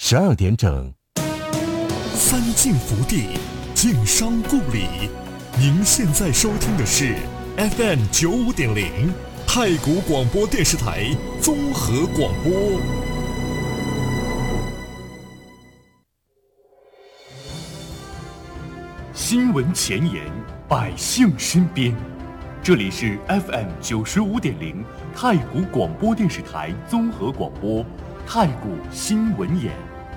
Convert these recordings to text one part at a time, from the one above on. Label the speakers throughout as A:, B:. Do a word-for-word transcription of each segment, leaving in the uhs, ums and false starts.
A: 十二点整。
B: 三晋福地，晋商故里。您现在收听的是 F M 九五点零太谷广播电视台综合广播。
C: 新闻前沿，百姓身边。这里是 F M 九十五点零太谷广播电视台综合广播，太谷新闻眼。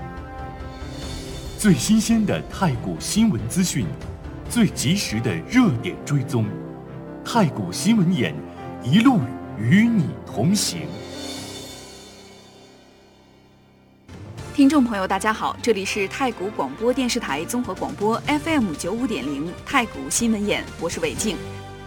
C: 最新鲜的太谷新闻资讯，最及时的热点追踪，太谷新闻眼一路与你同行。
D: 听众朋友大家好，这里是太谷广播电视台综合广播 F M 九五点零太谷新闻眼，我是韦静。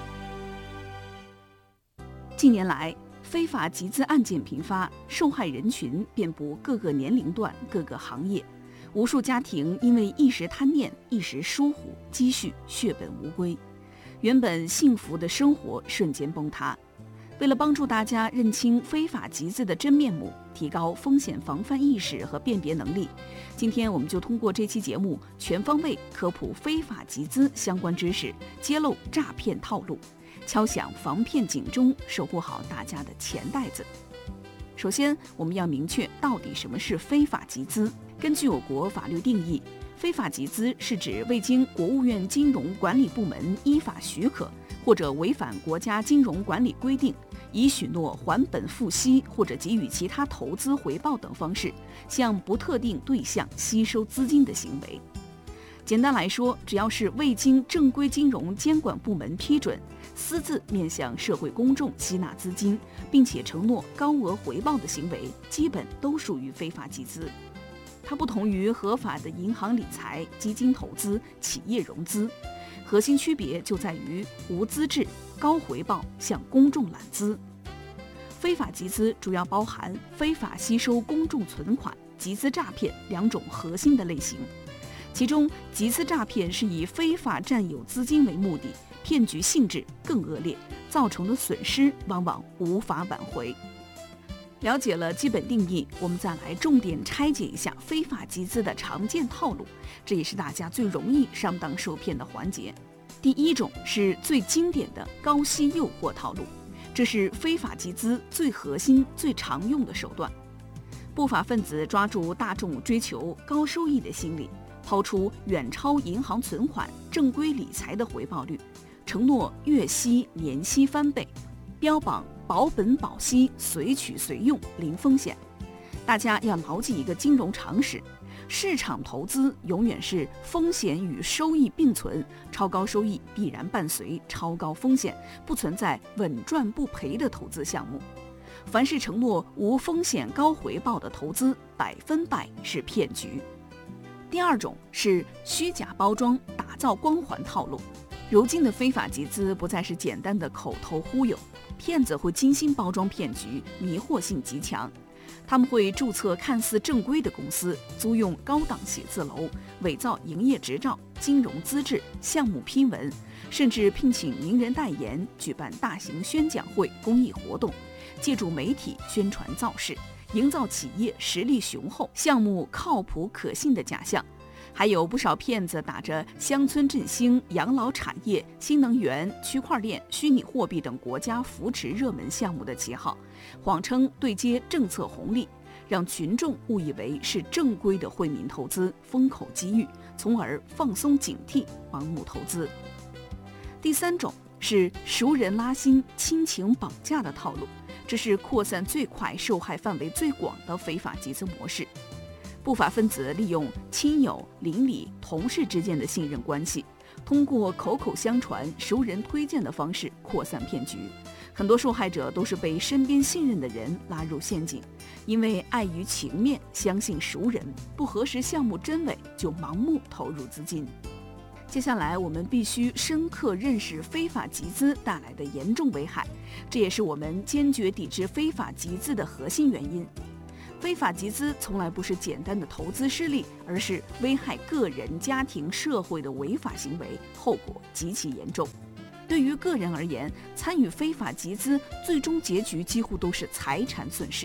D: 近年来，非法集资案件频发，受害人群遍布各个年龄段、各个行业，无数家庭因为一时贪念、一时疏忽，积蓄血本无归，原本幸福的生活瞬间崩塌。为了帮助大家认清非法集资的真面目，提高风险防范意识和辨别能力，今天我们就通过这期节目全方位科普非法集资相关知识，揭露诈骗套路，敲响防骗警钟，守护好大家的钱袋子。首先，我们要明确到底什么是非法集资。根据我国法律定义，非法集资是指未经国务院金融管理部门依法许可，或者违反国家金融管理规定，以许诺还本付息或者给予其他投资回报等方式，向不特定对象吸收资金的行为。简单来说，只要是未经正规金融监管部门批准，私自面向社会公众吸纳资金，并且承诺高额回报的行为，基本都属于非法集资。它不同于合法的银行理财、基金投资、企业融资，核心区别就在于无资质、高回报，向公众揽资。非法集资主要包含非法吸收公众存款、集资诈骗两种核心的类型。其中，集资诈骗是以非法占有资金为目的，骗局性质更恶劣，造成的损失往往无法挽回。了解了基本定义，我们再来重点拆解一下非法集资的常见套路，这也是大家最容易上当受骗的环节。第一种是最经典的高息诱惑套路，这是非法集资最核心、最常用的手段。不法分子抓住大众追求高收益的心理，抛出远超银行存款、正规理财的回报率，承诺月息、年息翻倍，标榜保本保息、随取随用、零风险。大家要牢记一个金融常识，市场投资永远是风险与收益并存，超高收益必然伴随超高风险，不存在稳赚不赔的投资项目。凡是承诺无风险高回报的投资，百分百是骗局。第二种是虚假包装、打造光环套路。如今的非法集资不再是简单的口头忽悠，骗子会精心包装骗局，迷惑性极强。他们会注册看似正规的公司，租用高档写字楼，伪造营业执照、金融资质、项目批文，甚至聘请名人代言，举办大型宣讲会、公益活动，借助媒体宣传造势，营造企业实力雄厚、项目靠谱可信的假象。还有不少骗子打着乡村振兴、养老产业、新能源、区块链、虚拟货币等国家扶持热门项目的旗号，谎称对接政策红利，让群众误以为是正规的惠民投资，风口机遇，从而放松警惕，盲目投资。第三种是熟人拉新、亲情绑架的套路，这是扩散最快、受害范围最广的非法集资模式。不法分子利用亲友、邻里、同事之间的信任关系，通过口口相传、熟人推荐的方式扩散骗局。很多受害者都是被身边信任的人拉入陷阱，因为碍于情面，相信熟人，不核实项目真伪就盲目投入资金。接下来，我们必须深刻认识非法集资带来的严重危害，这也是我们坚决抵制非法集资的核心原因。非法集资从来不是简单的投资失利，而是危害个人、家庭、社会的违法行为，后果极其严重。对于个人而言，参与非法集资，最终结局几乎都是财产损失。